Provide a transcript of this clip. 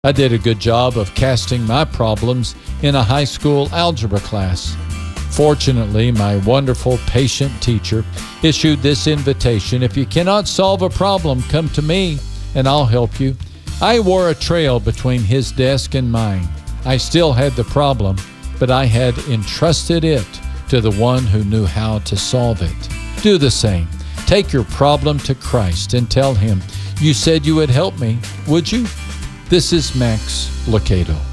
I did a good job of casting my problems in a high school algebra class. Fortunately, my wonderful, patient teacher issued this invitation: if you cannot solve a problem, come to me and I'll help you. I wore a trail between his desk and mine. I still had the problem, but I had entrusted it to the one who knew how to solve it. Do the same. Take your problem to Christ and tell him, "You said you would help me. Would you?" This is Max Lucado.